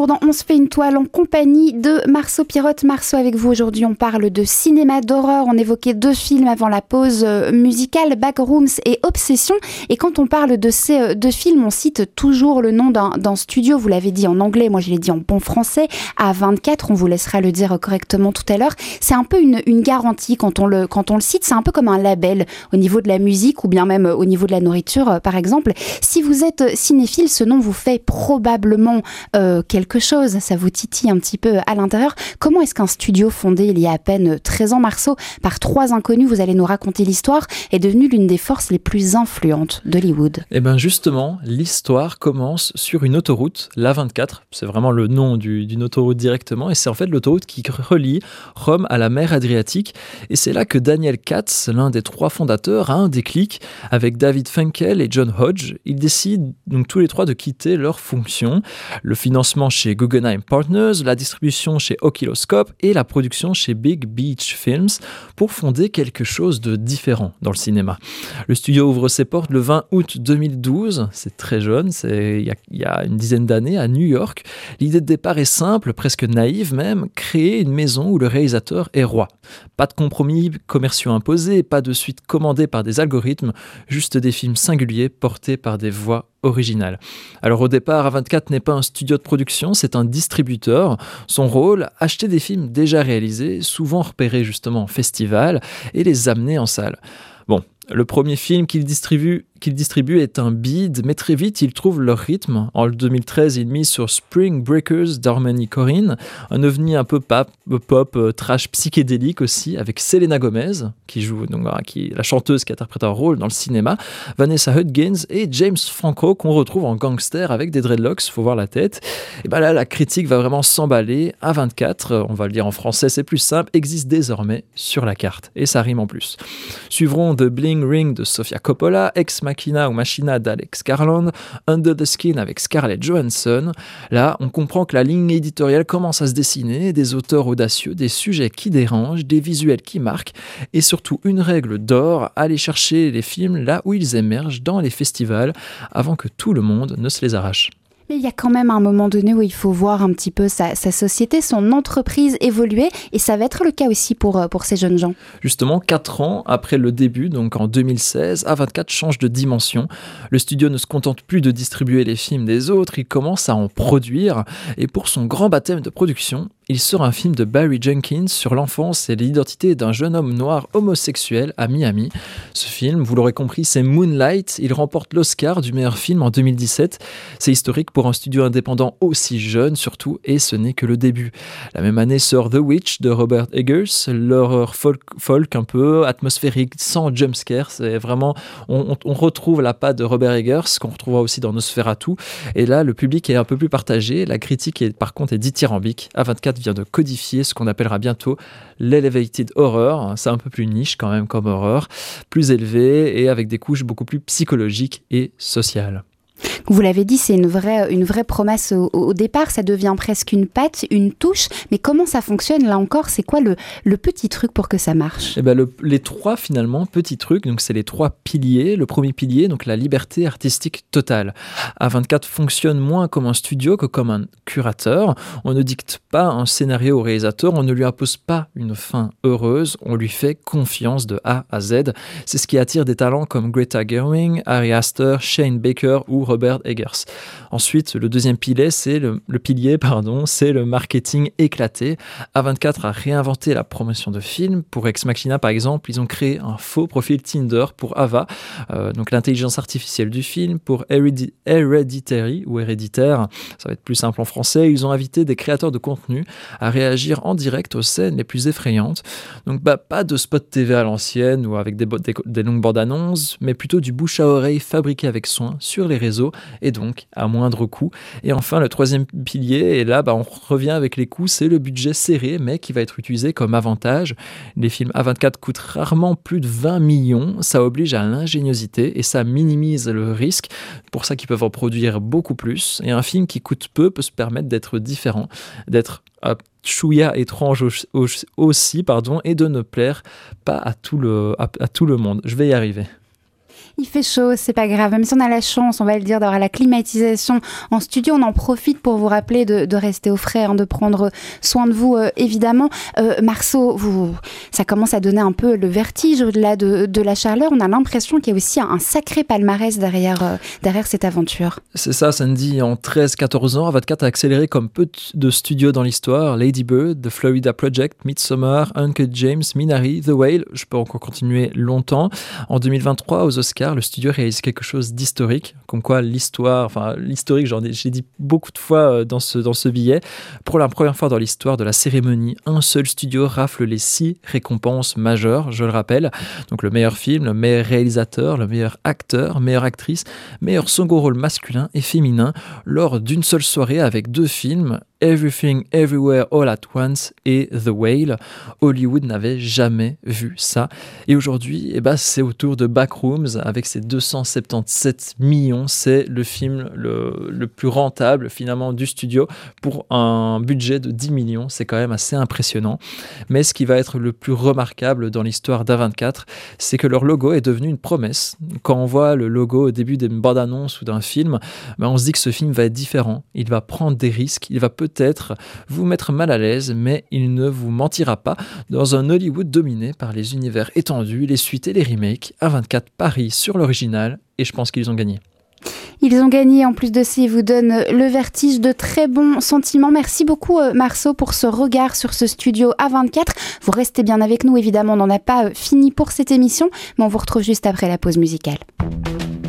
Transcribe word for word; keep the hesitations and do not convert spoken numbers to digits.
Dans On se fait une toile en compagnie de Marceau Pirotte. Marceau, avec vous aujourd'hui, on parle de cinéma d'horreur. On évoquait deux films avant la pause musicale, Backrooms et Obsession. Et quand on parle de ces deux films, on cite toujours le nom d'un, d'un studio. Vous l'avez dit en anglais, moi je l'ai dit en bon français, A vingt-quatre. On vous laissera le dire correctement tout à l'heure. C'est un peu une, une garantie quand on, le, quand on le cite. C'est un peu comme un label au niveau de la musique ou bien même au niveau de la nourriture, par exemple. Si vous êtes cinéphile, ce nom vous fait probablement euh, quelque chose, ça vous titille un petit peu à l'intérieur. Comment est-ce qu'un studio fondé il y a à peine treize ans, Marceau, par trois inconnus, vous allez nous raconter l'histoire, est devenu l'une des forces les plus influentes d'Hollywood? Eh bien justement, l'histoire commence sur une autoroute, l'A vingt-quatre, c'est vraiment le nom du, d'une autoroute directement, et c'est en fait l'autoroute qui relie Rome à la mer Adriatique, et c'est là que Daniel Katz, l'un des trois fondateurs, a un déclic avec David Finkel et John Hodge. Ils décident donc tous les trois de quitter leurs fonctions, le financement chez Guggenheim Partners, la distribution chez Oculoscope et la production chez Big Beach Films pour fonder quelque chose de différent dans le cinéma. Le studio ouvre ses portes le vingt août deux mille douze, c'est très jeune, c'est il y a, il y a une dizaine d'années à New York. L'idée de départ est simple, presque naïve même, créer une maison où le réalisateur est roi. Pas de compromis commerciaux imposés, pas de suite commandée par des algorithmes, juste des films singuliers portés par des voix original. Alors au départ, A vingt-quatre n'est pas un studio de production, c'est un distributeur. Son rôle, acheter des films déjà réalisés, souvent repérés justement en festival, et les amener en salle. Bon, le premier film qu'il distribue, qu'il distribue est un bide, mais très vite, ils trouvent leur rythme. En deux mille treize, ils misent sur Spring Breakers d'Harmony Korine, un ovni un peu pop, pop trash psychédélique aussi, avec Selena Gomez, qui joue, donc, qui, la chanteuse qui interprète un rôle dans le cinéma, Vanessa Hudgens et James Franco, qu'on retrouve en gangster avec des dreadlocks, faut voir la tête. Et bien là, la critique va vraiment s'emballer. A vingt-quatre, on va le dire en français, c'est plus simple, existe désormais sur la carte. Et ça rime en plus. Suivront The Bling Ring de Sofia Coppola, Ex Machina ou Machina d'Alex Garland, Under the Skin avec Scarlett Johansson. Là, on comprend que la ligne éditoriale commence à se dessiner, des auteurs audacieux, des sujets qui dérangent, des visuels qui marquent, et surtout une règle d'or, aller chercher les films là où ils émergent dans les festivals, avant que tout le monde ne se les arrache. Mais il y a quand même un moment donné où il faut voir un petit peu sa, sa société, son entreprise évoluer, et ça va être le cas aussi pour, pour ces jeunes gens. Justement, quatre ans après le début, donc en deux mille seize, A vingt-quatre change de dimension. Le studio ne se contente plus de distribuer les films des autres, il commence à en produire, et pour son grand baptême de production, il sort un film de Barry Jenkins sur l'enfance et l'identité d'un jeune homme noir homosexuel à Miami. Ce film, vous l'aurez compris, c'est Moonlight. Il remporte l'Oscar du meilleur film en deux mille dix-sept. C'est historique pour un studio indépendant aussi jeune, surtout, et ce n'est que le début. La même année sort The Witch de Robert Eggers, l'horreur folk, folk un peu atmosphérique, sans jumpscare. C'est vraiment, on, on retrouve la patte de Robert Eggers, qu'on retrouvera aussi dans Nosferatu. Et là, le public est un peu plus partagé. La critique, est, par contre, est dithyrambique. A vingt-quatre vient de codifier ce qu'on appellera bientôt l'elevated horror. C'est un peu plus niche quand même comme horreur, plus élevé et avec des couches beaucoup plus psychologiques et sociales. Vous l'avez dit, c'est une vraie, une vraie promesse au, au départ, ça devient presque une patte, une touche, mais comment ça fonctionne là encore? C'est quoi le, le petit truc pour que ça marche? Eh ben le, les trois finalement petits trucs, donc c'est les trois piliers. Le premier pilier, donc la liberté artistique totale. A vingt-quatre fonctionne moins comme un studio que comme un curateur. On ne dicte pas un scénario au réalisateur, on ne lui impose pas une fin heureuse, on lui fait confiance de A à Z. C'est ce qui attire des talents comme Greta Gerwig, Ari Aster, Shane Baker ou Robert Eggers. Ensuite, le deuxième pilier, c'est le, le pilier, pardon, c'est le marketing éclaté. A vingt-quatre a réinventé la promotion de films. Pour Ex Machina, par exemple, ils ont créé un faux profil Tinder pour Ava, euh, donc l'intelligence artificielle du film. Pour Hereditary, Hereditary ou Héréditaire, ça va être plus simple en français, ils ont invité des créateurs de contenu à réagir en direct aux scènes les plus effrayantes. Donc, bah, pas de spot T V à l'ancienne ou avec des, des, des longues bandes annonces, mais plutôt du bouche à oreille fabriqué avec soin sur les réseaux et donc à moindre coût. Et enfin, le troisième pilier, et là, bah, on revient avec les coûts, c'est le budget serré, mais qui va être utilisé comme avantage. Les films A vingt-quatre coûtent rarement plus de vingt millions, ça oblige à l'ingéniosité et ça minimise le risque, pour ça qu'ils peuvent en produire beaucoup plus. Et un film qui coûte peu peut se permettre d'être différent, d'être euh, chouïa étrange aussi, pardon, et de ne plaire pas à tout le, à, à tout le monde. Je vais y arriver. Il fait chaud, c'est pas grave. Même si on a la chance, on va le dire, d'avoir la climatisation en studio, on en profite pour vous rappeler de, de rester au frais, hein, de prendre soin de vous, euh, évidemment. Euh, Marceau, vous, ça commence à donner un peu le vertige au-delà de, de la chaleur. On a l'impression qu'il y a aussi un, un sacré palmarès derrière, euh, derrière cette aventure. C'est ça, Sandy. En treize quatorze ans, A vingt-quatre a accéléré comme peu de studios dans l'histoire. Lady Bird, The Florida Project, Midsommar, Uncut James, Minari, The Whale. Je peux encore continuer longtemps. En deux mille vingt-trois, aux Oscars, le studio réalise quelque chose d'historique, comme quoi l'histoire, enfin l'historique, j'en ai, j'ai dit beaucoup de fois dans ce, dans ce billet. Pour la première fois dans l'histoire de la cérémonie, un seul studio rafle les six récompenses majeures, je le rappelle. Donc le meilleur film, le meilleur réalisateur, le meilleur acteur, meilleure actrice, meilleur second rôle masculin et féminin, lors d'une seule soirée avec deux films, Everything Everywhere All at Once et The Whale. Hollywood n'avait jamais vu ça. Et aujourd'hui, eh ben, c'est au tour de Backrooms avec ses deux cent soixante-dix-sept millions. C'est le film le, le plus rentable finalement du studio pour un budget de dix millions. C'est quand même assez impressionnant. Mais ce qui va être le plus remarquable dans l'histoire d'A vingt-quatre, c'est que leur logo est devenu une promesse. Quand on voit le logo au début d'une bande-annonce ou d'un film, ben on se dit que ce film va être différent. Il va prendre des risques. Il va peut-être peut-être vous mettre mal à l'aise, mais il ne vous mentira pas. Dans un Hollywood dominé par les univers étendus, les suites et les remakes, A vingt-quatre parie sur l'original et je pense qu'ils ont gagné. Ils ont gagné, en plus de ça, ils vous donnent le vertige, de très bons sentiments. Merci beaucoup Marceau pour ce regard sur ce studio A vingt-quatre. Vous restez bien avec nous, évidemment, on n'en a pas fini pour cette émission, mais on vous retrouve juste après la pause musicale.